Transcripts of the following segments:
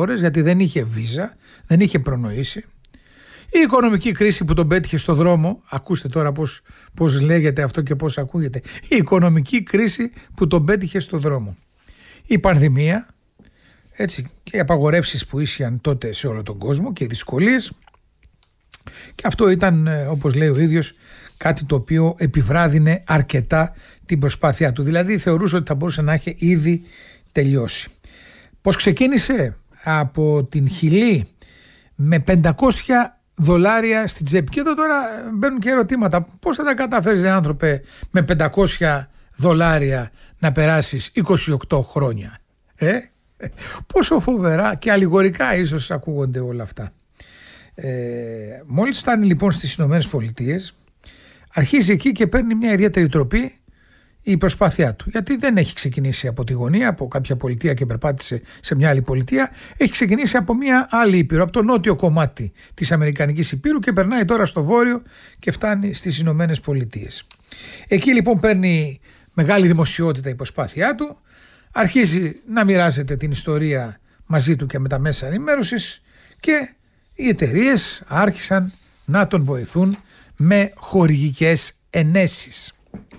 χώρες, γιατί δεν είχε βίζα, δεν είχε προνοήσει. Η οικονομική κρίση που τον πέτυχε στο δρόμο, ακούστε τώρα πώς λέγεται αυτό και πώς ακούγεται, η οικονομική κρίση που τον πέτυχε στο δρόμο. Η πανδημία, έτσι, και οι απαγορεύσεις που ίσχυαν τότε σε όλο τον κόσμο και οι δυσκολίες, και αυτό ήταν, όπως λέει ο ίδιος, κάτι το οποίο επιβράδυνε αρκετά την προσπάθειά του. Δηλαδή θεωρούσε ότι θα μπορούσε να έχει ήδη τελειώσει. Πώς ξεκίνησε? Από την Χιλή με $500 στην τσέπη. Και εδώ τώρα μπαίνουν και ερωτήματα. Πώς θα τα καταφέρεις, άνθρωπε, με $500 να περάσεις 28 χρόνια? Πόσο φοβερά και αλληγορικά ίσως ακούγονται όλα αυτά. Μόλις φτάνει λοιπόν στις Ηνωμένες Πολιτείες, αρχίζει εκεί και παίρνει μια ιδιαίτερη τροπή η προσπάθειά του. Γιατί δεν έχει ξεκινήσει από τη γωνία, από κάποια πολιτεία και περπάτησε σε μια άλλη πολιτεία. Έχει ξεκινήσει από μια άλλη ήπειρο, από το νότιο κομμάτι της Αμερικανικής Υπήρου και περνάει τώρα στο βόρειο και φτάνει στις Ηνωμένες Πολιτείες. Εκεί λοιπόν παίρνει μεγάλη δημοσιότητα η προσπάθειά του. Αρχίζει να μοιράζεται την ιστορία μαζί του και με τα μέσα ενημέρωσης και οι εταιρείες άρχισαν να τον βοηθούν με χορηγικές ενέσεις.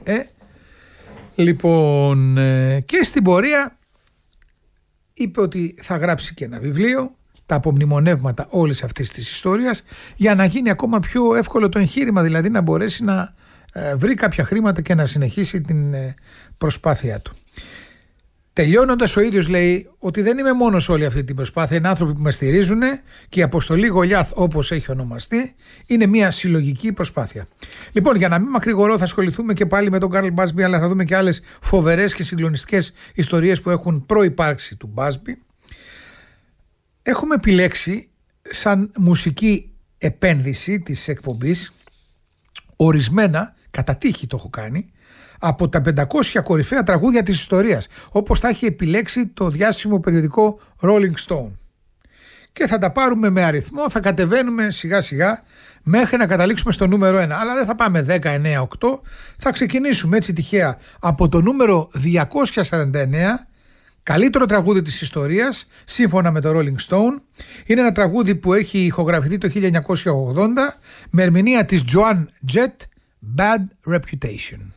Λοιπόν, και στην πορεία είπε ότι θα γράψει και ένα βιβλίο, τα απομνημονεύματα όλης αυτής της ιστορίας, για να γίνει ακόμα πιο εύκολο το εγχείρημα, δηλαδή να μπορέσει να βρει κάποια χρήματα και να συνεχίσει την προσπάθειά του. Τελειώνοντας, ο ίδιος λέει ότι δεν είμαι μόνος σε όλη αυτή την προσπάθεια. Είναι άνθρωποι που με στηρίζουν και η αποστολή Γολιάθ, όπως έχει ονομαστεί, είναι μια συλλογική προσπάθεια. Λοιπόν, για να μην μακρηγορώ, θα ασχοληθούμε και πάλι με τον Καρλ Μπάσμπι, αλλά θα δούμε και άλλες φοβερές και συγκλονιστικές ιστορίες που έχουν προϋπάρξει του Μπάσμπι. Έχουμε επιλέξει σαν μουσική επένδυση της εκπομπής ορισμένα, κατά τύχη το έχω κάνει, από τα 500 κορυφαία τραγούδια της ιστορίας, όπως τα έχει επιλέξει το διάσημο περιοδικό Rolling Stone. Και θα τα πάρουμε με αριθμό, θα κατεβαίνουμε σιγά σιγά μέχρι να καταλήξουμε στο νούμερο 1. Αλλά δεν θα πάμε 10, 9, 8, θα ξεκινήσουμε έτσι τυχαία από το νούμερο 249, καλύτερο τραγούδι της ιστορίας, σύμφωνα με το Rolling Stone. Είναι ένα τραγούδι που έχει ηχογραφηθεί το 1980 με ερμηνεία της Joan Jett, Bad Reputation.